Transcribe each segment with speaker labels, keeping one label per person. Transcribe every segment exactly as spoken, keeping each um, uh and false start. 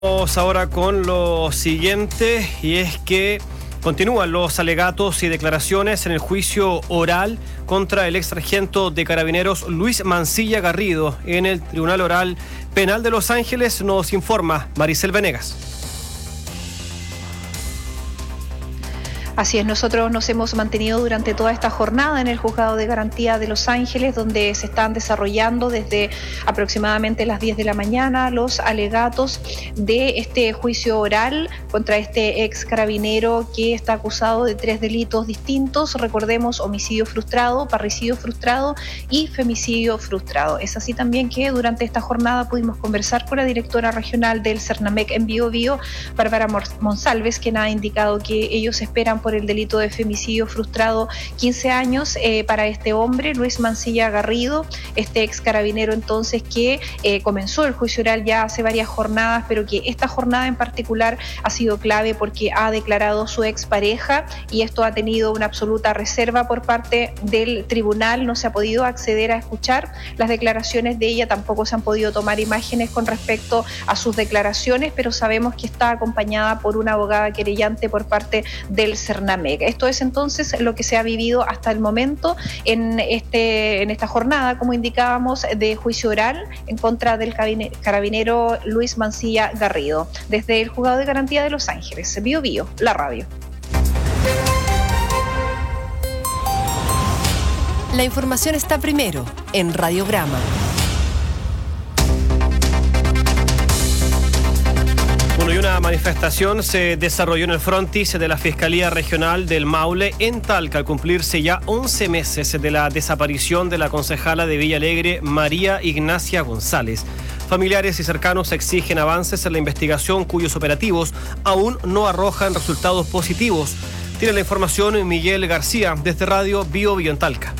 Speaker 1: Vamos ahora con lo siguiente, y es que continúan los alegatos y declaraciones en el juicio oral contra el ex sargento de Carabineros Luis Mancilla Garrido en el Tribunal Oral Penal de Los Ángeles. Nos informa Maricel Venegas.
Speaker 2: Así es, nosotros nos hemos mantenido durante toda esta jornada en el Juzgado de Garantía de Los Ángeles, donde se están desarrollando desde aproximadamente las diez de la mañana los alegatos de este juicio oral contra este ex carabinero que está acusado de tres delitos distintos. Recordemos: homicidio frustrado, parricidio frustrado y femicidio frustrado. Es así también que durante esta jornada pudimos conversar con la directora regional del Cernamec en Biobío, Bárbara Monsalves, quien ha indicado que ellos esperan por el delito de femicidio frustrado quince años eh, para este hombre, Luis Mancilla Garrido, este ex carabinero entonces que eh, comenzó el juicio oral ya hace varias jornadas, pero que esta jornada en particular ha sido clave porque ha declarado su expareja, y esto ha tenido una absoluta reserva por parte del tribunal. No se ha podido acceder a escuchar las declaraciones de ella, tampoco se han podido tomar imágenes con respecto a sus declaraciones, pero sabemos que está acompañada por una abogada querellante por parte del Cernamec. Esto es entonces lo que se ha vivido hasta el momento en, este, en esta jornada, como indicábamos, de juicio oral en contra del carabinero Luis Mancilla Garrido. Desde el Juzgado de Garantía de Los Ángeles, Bio Bio, la radio.
Speaker 3: La información está primero en Radiograma.
Speaker 1: Bueno, y una manifestación se desarrolló en el frontis de la Fiscalía Regional del Maule en Talca, al cumplirse ya once meses de la desaparición de la concejala de Villa Alegre, María Ignacia González. Familiares y cercanos exigen avances en la investigación cuyos operativos aún no arrojan resultados positivos. Tiene la información Miguel García desde Radio Bio Bio en Talca.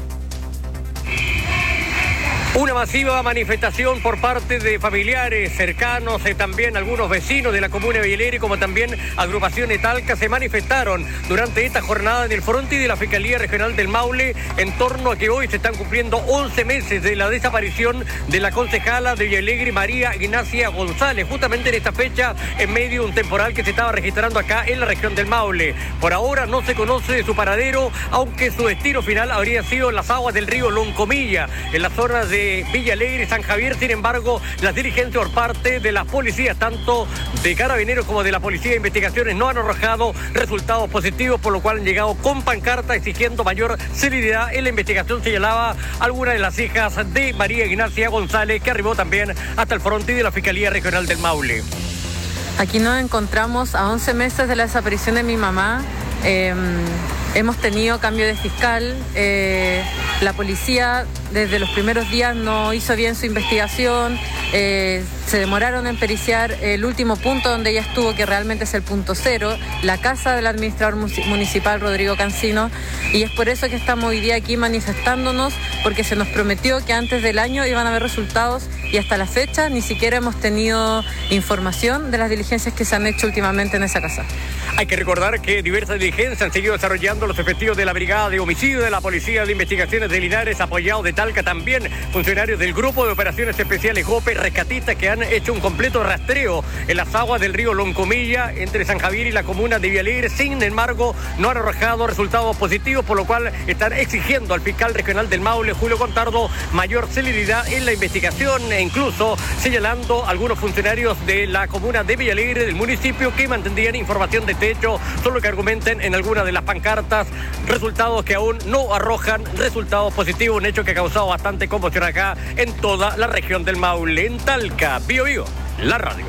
Speaker 4: Una masiva manifestación por parte de familiares, cercanos, eh, también algunos vecinos de la comuna de Villa Alegre, como también agrupaciones Talca, se manifestaron durante esta jornada en el frontis de la Fiscalía Regional del Maule en torno a que hoy se están cumpliendo once meses de la desaparición de la concejala de Villa Alegre, María Ignacia González, justamente en esta fecha, en medio de un temporal que se estaba registrando acá en la región del Maule. Por ahora no se conoce su paradero, aunque su destino final habría sido en las aguas del río Loncomilla, en la zona de Villa Alegre y San Javier. Sin embargo, las dirigencias por parte de las policías, tanto de Carabineros como de la Policía de Investigaciones, no han arrojado resultados positivos, por lo cual han llegado con pancarta exigiendo mayor celeridad en la investigación, señalaba alguna de las hijas de María Ignacia González, que arribó también hasta el frontis de la Fiscalía Regional del Maule.
Speaker 5: Aquí nos encontramos a once meses de la desaparición de mi mamá. Eh, hemos tenido cambio de fiscal. Eh, la policía desde los primeros días no hizo bien su investigación. Eh, se demoraron en periciar el último punto donde ella estuvo, que realmente es el punto cero, la casa del administrador municipal Rodrigo Cancino, y es por eso que estamos hoy día aquí manifestándonos, porque se nos prometió que antes del año iban a haber resultados, y hasta la fecha ni siquiera hemos tenido información de las diligencias que se han hecho últimamente en esa casa.
Speaker 4: Hay que recordar que diversas diligencias han seguido desarrollando los efectivos de la Brigada de Homicidio de la Policía de Investigaciones de Linares, apoyados de Talca, también funcionarios del Grupo de Operaciones Especiales GOPE, rescatistas que han hecho un completo rastreo en las aguas del río Loncomilla, entre San Javier y la comuna de Villa Alegre. Sin embargo, no han arrojado resultados positivos, por lo cual están exigiendo al fiscal regional del Maule, Julio Contardo, mayor celeridad en la investigación, e incluso señalando a algunos funcionarios de la comuna de Villa Alegre, del municipio, que mantendrían información de techo, solo que argumenten en alguna de las pancartas resultados que aún no arrojan resultados positivos, un hecho que ha causado bastante conmoción acá en toda la región del Maule. En Talca, Bio Bio, la radio.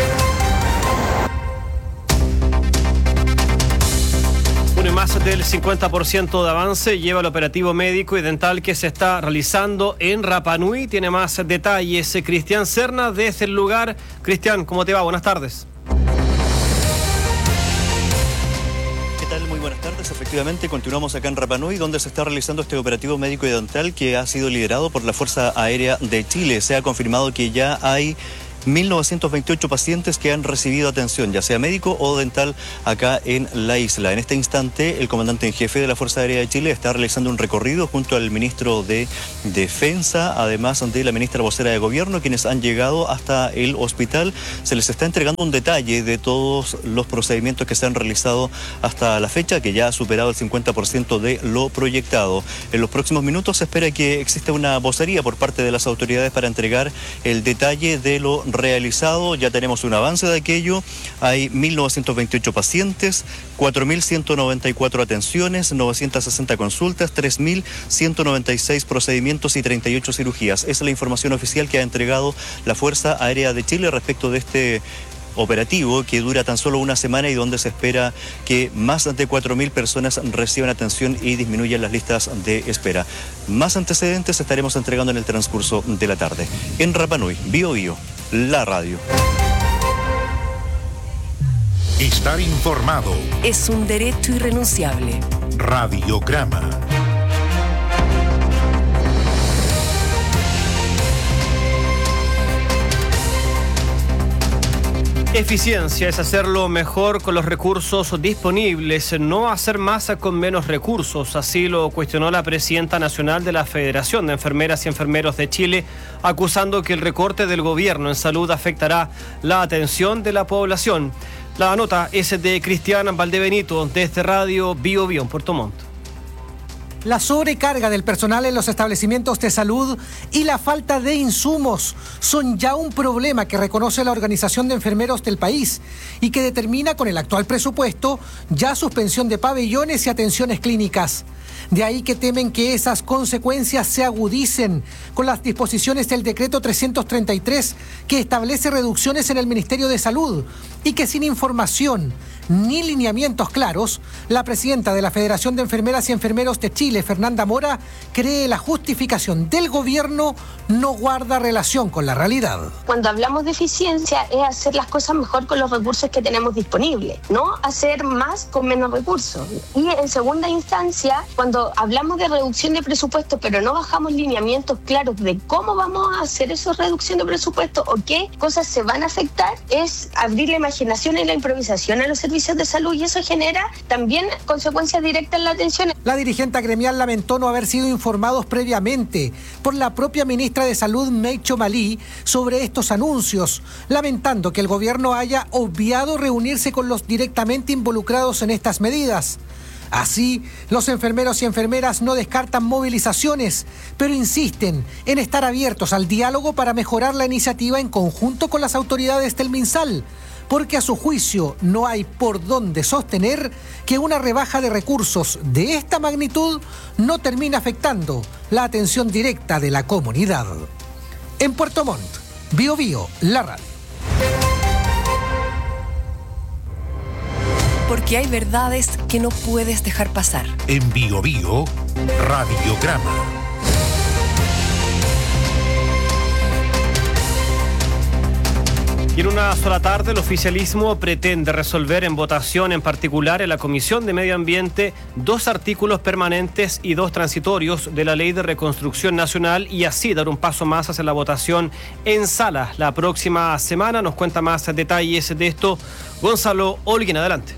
Speaker 1: Bueno, más del cincuenta por ciento de avance lleva el operativo médico y dental que se está realizando en Rapa Nui. Tiene más detalles Cristian Serna desde el lugar. Cristian, ¿cómo te va? Buenas tardes.
Speaker 6: Muy buenas tardes. Efectivamente, continuamos acá en Rapa Nui, donde se está realizando este operativo médico y dental que ha sido liderado por la Fuerza Aérea de Chile. Se ha confirmado que ya hay mil novecientos veintiocho pacientes que han recibido atención, ya sea médico o dental, acá en la isla. En este instante, el comandante en jefe de la Fuerza Aérea de Chile está realizando un recorrido junto al ministro de Defensa, además de la ministra vocera de Gobierno, quienes han llegado hasta el hospital. Se les está entregando un detalle de todos los procedimientos que se han realizado hasta la fecha, que ya ha superado el cincuenta por ciento de lo proyectado. En los próximos minutos se espera que exista una vocería por parte de las autoridades para entregar el detalle de lo realizado. Ya tenemos un avance de aquello. Hay mil novecientos veintiocho pacientes, cuatro mil ciento noventa y cuatro atenciones, novecientas sesenta consultas, tres mil ciento noventa y seis procedimientos y treinta y ocho cirugías. Esa es la información oficial que ha entregado la Fuerza Aérea de Chile respecto de este operativo que dura tan solo una semana y donde se espera que más de cuatro mil personas reciban atención y disminuyan las listas de espera. Más antecedentes estaremos entregando en el transcurso de la tarde. En Rapa Nui, Bio Bio, la radio.
Speaker 7: Estar informado
Speaker 3: es un derecho irrenunciable.
Speaker 7: Radiograma.
Speaker 1: Eficiencia es hacerlo mejor con los recursos disponibles, no hacer más con menos recursos. Así lo cuestionó la presidenta nacional de la Federación de Enfermeras y Enfermeros de Chile, acusando que el recorte del gobierno en salud afectará la atención de la población. La nota es de Cristian Valdebenito, desde Radio Bio Bio en Puerto Montt.
Speaker 8: La sobrecarga del personal en los establecimientos de salud y la falta de insumos son ya un problema que reconoce la Organización de Enfermeros del país y que determina con el actual presupuesto ya suspensión de pabellones y atenciones clínicas. De ahí que temen que esas consecuencias se agudicen con las disposiciones del decreto trescientos treinta y tres que establece reducciones en el Ministerio de Salud y que sin información ni lineamientos claros, la presidenta de la Federación de Enfermeras y Enfermeros de Chile, Fernanda Mora, cree la justificación del gobierno no guarda relación con la realidad.
Speaker 9: Cuando hablamos de eficiencia es hacer las cosas mejor con los recursos que tenemos disponibles, no hacer más con menos recursos. Y en segunda instancia, cuando hablamos de reducción de presupuesto, pero no bajamos lineamientos claros de cómo vamos a hacer esa reducción de presupuesto o qué cosas se van a afectar, es abrir la imaginación y la improvisación a los servicios de salud y eso genera también consecuencias directas en la atención.
Speaker 8: La dirigente gremial lamentó no haber sido informados previamente por la propia ministra de Salud, Meicho Malí, sobre estos anuncios, lamentando que el gobierno haya obviado reunirse con los directamente involucrados en estas medidas. Así, los enfermeros y enfermeras no descartan movilizaciones, pero insisten en estar abiertos al diálogo para mejorar la iniciativa en conjunto con las autoridades del MinSal, porque a su juicio no hay por dónde sostener que una rebaja de recursos de esta magnitud no termina afectando la atención directa de la comunidad. En Puerto Montt, Bio Bio, la radio.
Speaker 3: Porque hay verdades que no puedes dejar pasar.
Speaker 7: En Bio Bio, Radiograma.
Speaker 1: Y en una sola tarde, el oficialismo pretende resolver en votación en particular en la Comisión de Medio Ambiente dos artículos permanentes y dos transitorios de la Ley de Reconstrucción Nacional y así dar un paso más hacia la votación en sala la próxima semana. Nos cuenta más detalles de esto Gonzalo Olguín. Adelante.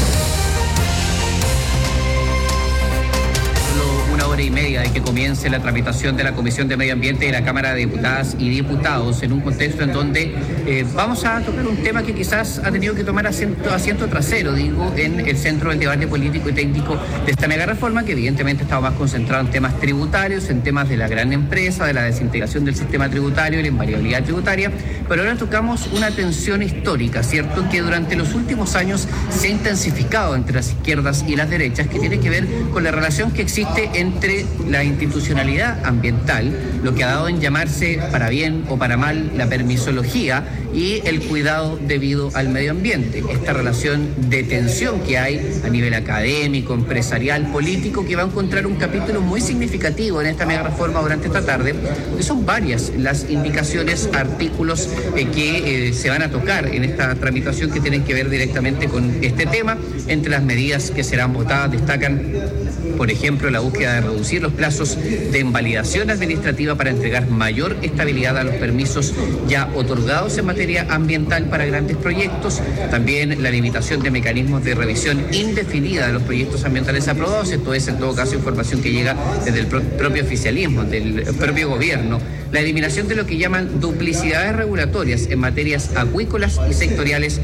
Speaker 10: Y media de que comience la tramitación de la Comisión de Medio Ambiente de la Cámara de Diputadas y Diputados en un contexto en donde eh, vamos a tocar un tema que quizás ha tenido que tomar asiento, asiento trasero, digo, en el centro del debate político y técnico de esta mega reforma, que evidentemente estaba más concentrado en temas tributarios, en temas de la gran empresa, de la desintegración del sistema tributario y la invariabilidad tributaria, pero ahora tocamos una tensión histórica, ¿cierto?, que durante los últimos años se ha intensificado entre las izquierdas y las derechas, que tiene que ver con la relación que existe entre la institucionalidad ambiental, lo que ha dado en llamarse para bien o para mal la permisología y el cuidado debido al medio ambiente. Esta relación de tensión que hay a nivel académico, empresarial, político, que va a encontrar un capítulo muy significativo en esta mega reforma durante esta tarde, porque son varias las indicaciones, artículos eh, que eh, se van a tocar en esta tramitación que tienen que ver directamente con este tema. Entre las medidas que serán votadas destacan por ejemplo, la búsqueda de reducir los plazos de invalidación administrativa para entregar mayor estabilidad a los permisos ya otorgados en materia ambiental para grandes proyectos, también la limitación de mecanismos de revisión indefinida de los proyectos ambientales aprobados. Esto es, en todo caso, información que llega desde el pro- propio oficialismo, del propio gobierno. La eliminación de lo que llaman duplicidades regulatorias en materias acuícolas y sectoriales